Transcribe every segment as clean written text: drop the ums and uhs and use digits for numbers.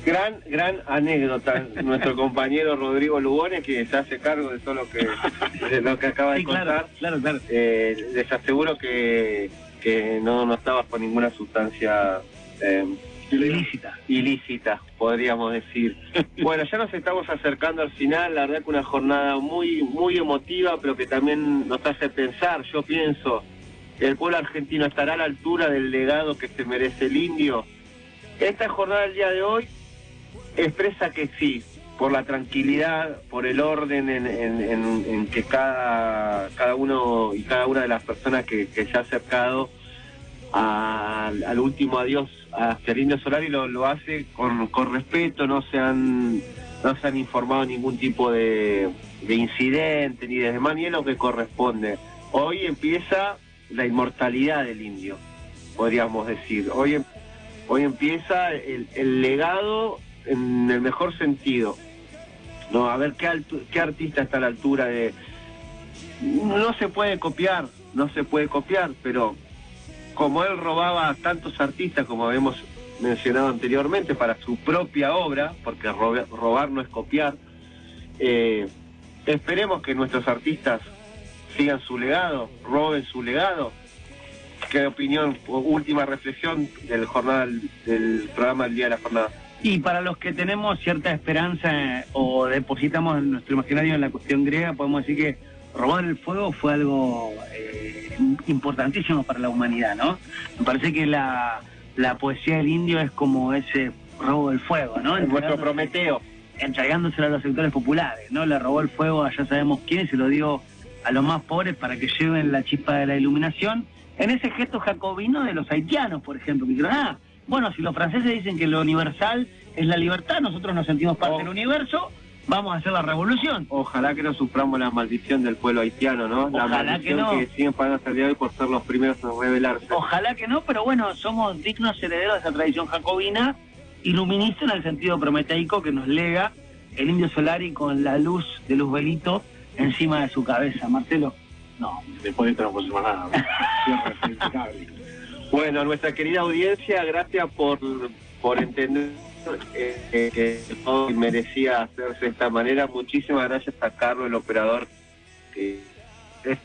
Gran anécdota. Nuestro compañero Rodrigo Lugones, que se hace cargo de todo lo que acaba de contar. Claro. Les aseguro que no estaba con ninguna sustancia ilícita, podríamos decir. Bueno, ya nos estamos acercando al final. La verdad que una jornada muy emotiva, pero que también nos hace pensar. Yo pienso, el pueblo argentino estará a la altura del legado que se merece el indio. Esta jornada del día de hoy expresa que sí, por la tranquilidad, por el orden en que cada uno y cada una de las personas que se ha acercado al último adiós hacia el Indio Solari lo hace con respeto. No se han informado ningún tipo de incidente ni de demás, ni es lo que corresponde. Hoy empieza la inmortalidad del indio, podríamos decir. Hoy empieza el legado en el mejor sentido. No, a ver qué artista está a la altura de... No se puede copiar, pero como él robaba a tantos artistas, como habíamos mencionado anteriormente, para su propia obra, porque robar no es copiar, esperemos que nuestros artistas sigan su legado, roben su legado. ¿Qué opinión, última reflexión del programa del día de la jornada? Y para los que tenemos cierta esperanza o depositamos nuestro imaginario en la cuestión griega, podemos decir que robar el fuego fue algo importantísimo para la humanidad, ¿no? Me parece que la poesía del indio es como ese robo del fuego, ¿no? Nuestro Prometeo. Entregándoselo a los sectores populares, ¿no? Le robó el fuego a ya sabemos quién y se lo dio a los más pobres para que lleven la chispa de la iluminación. En ese gesto jacobino de los haitianos, por ejemplo, que dijeron, bueno, si los franceses dicen que lo universal es la libertad, nosotros nos sentimos parte del universo, vamos a hacer la revolución. Ojalá que no suframos la maldición del pueblo haitiano, ¿no? La maldición que siguen pagando hasta el día de hoy por ser los primeros en rebelarse. Ojalá que no, pero bueno, somos dignos herederos de esa tradición jacobina, iluminista en el sentido prometeico que nos lega el Indio Solari con la luz de Luzbelito encima de su cabeza. Marcelo. No, después de esto no puedo decir más nada. Bueno, nuestra querida audiencia, gracias por entender que todo merecía hacerse de esta manera. Muchísimas gracias a Carlos, el operador, que es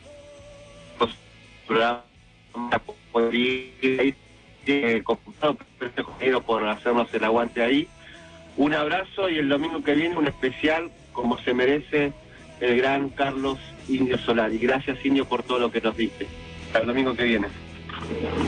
por hacernos el aguante ahí. Un abrazo y el domingo que viene un especial como se merece el gran Carlos Indio Solari. Gracias, Indio, por todo lo que nos diste. Hasta el domingo que viene.